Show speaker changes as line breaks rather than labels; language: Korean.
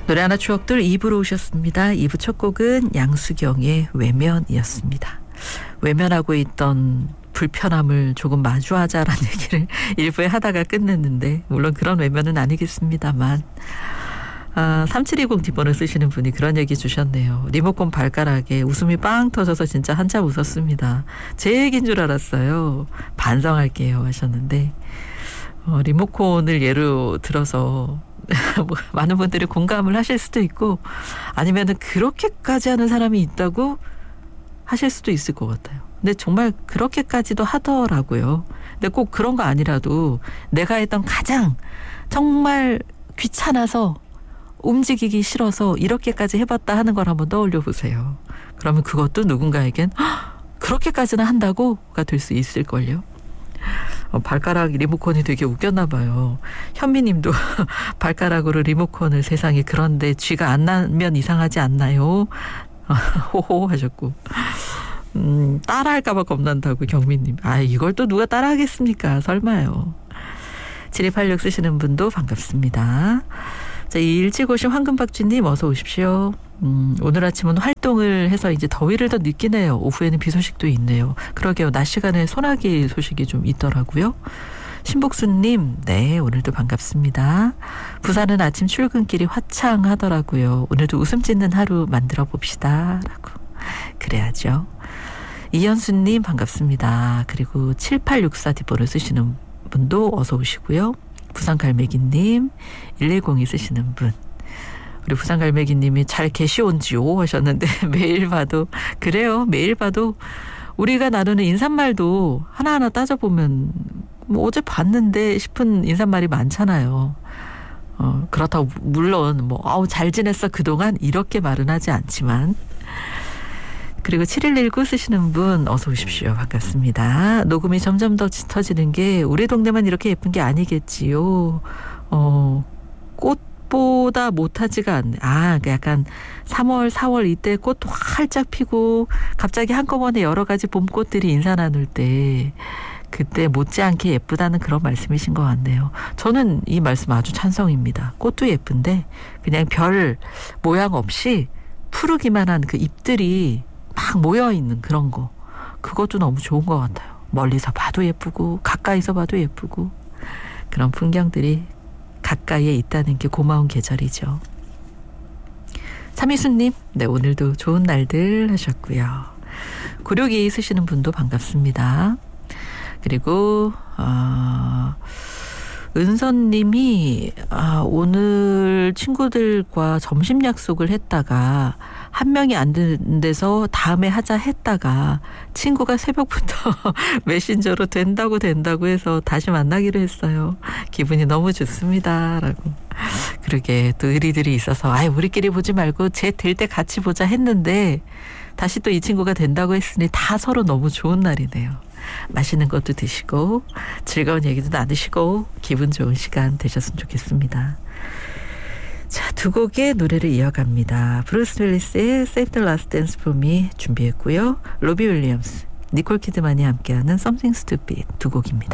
노래 하나 추억들 2부로 오셨습니다. 2부 첫 곡은 양수경의 외면이었습니다. 외면하고 있던 불편함을 조금 마주하자라는 얘기를 1부에 하다가 끝냈는데 물론 그런 외면은 아니겠습니다만 3720 뒷번호 쓰시는 분이 그런 얘기 주셨네요. 리모컨 발가락에 웃음이 빵 터져서 진짜 한참 웃었습니다. 제 얘기인 줄 알았어요. 반성할게요 하셨는데 리모컨을 예로 들어서 뭐 많은 분들이 공감을 하실 수도 있고 아니면은 그렇게까지 하는 사람이 있다고 하실 수도 있을 것 같아요. 근데 정말 그렇게까지도 하더라고요. 근데 꼭 그런 거 아니라도 내가 했던 가장 정말 귀찮아서 움직이기 싫어서 이렇게까지 해봤다 하는 걸 한번 떠올려 보세요. 그러면 그것도 누군가에겐 그렇게까지는 한다고가 될 수 있을걸요. 발가락 리모컨이 되게 웃겼나 봐요. 현미님도 발가락으로 리모컨을 세상에 그런데 쥐가 안 나면 이상하지 않나요? 호호 하셨고 따라할까봐 겁난다고 경미님. 이걸 또 누가 따라하겠습니까? 설마요. 7286 쓰시는 분도 반갑습니다. 자, 일찍 오신 황금박쥐님 어서 오십시오. 오늘 아침은 활동을 해서 이제 더위를 더 느끼네요. 오후에는 비 소식도 있네요. 그러게요. 낮 시간에 소나기 소식이 좀 있더라고요. 신복수님, 네, 오늘도 반갑습니다. 부산은 아침 출근길이 화창하더라고요. 오늘도 웃음 짓는 하루 만들어 봅시다. 라고. 그래야죠. 이현수님 반갑습니다. 그리고 7864 뒷번호 쓰시는 분도 어서 오시고요. 부산갈매기님, 110이 쓰시는 분. 우리 부산갈매기님이 잘 계시온지요 하셨는데 매일 봐도 그래요. 매일 봐도 우리가 나누는 인사말도 하나하나 따져보면 뭐 어제 봤는데 싶은 인사말이 많잖아요. 그렇다고 물론 잘 지냈어 그동안 이렇게 말은 하지 않지만. 그리고 7119 쓰시는 분 어서 오십시오. 반갑습니다. 녹음이 점점 더 짙어지는 게 우리 동네만 이렇게 예쁜 게 아니겠지요. 꽃보다 못하지가 않네. 약간 3월, 4월 이때 꽃도 활짝 피고 갑자기 한꺼번에 여러 가지 봄꽃들이 인사 나눌 때 그때 못지않게 예쁘다는 그런 말씀이신 것 같네요. 저는 이 말씀 아주 찬성입니다. 꽃도 예쁜데 그냥 별 모양 없이 푸르기만 한 그 잎들이 막 모여있는 그런 거. 그것도 너무 좋은 것 같아요. 멀리서 봐도 예쁘고 가까이서 봐도 예쁘고 그런 풍경들이 가까이에 있다는 게 고마운 계절이죠. 참이수님, 네, 오늘도 좋은 날들 하셨고요. 9622 쓰시는 분도 반갑습니다. 그리고 은선님이 오늘 친구들과 점심 약속을 했다가 한 명이 안 되는 데서 다음에 하자 했다가 친구가 새벽부터 메신저로 된다고 해서 다시 만나기로 했어요. 기분이 너무 좋습니다. 라고. 그러게 또 의리들이 있어서 우리끼리 보지 말고 쟤 될 때 같이 보자 했는데 다시 또 이 친구가 된다고 했으니 다 서로 너무 좋은 날이네요. 맛있는 것도 드시고 즐거운 얘기도 나누시고 기분 좋은 시간 되셨으면 좋겠습니다. 자, 두 곡의 노래를 이어갑니다. 브루스 윌리스의 Save the Last Dance for Me 준비했고요. 로비 윌리엄스, 니콜 키드만이 함께하는 Something Stupid 두 곡입니다.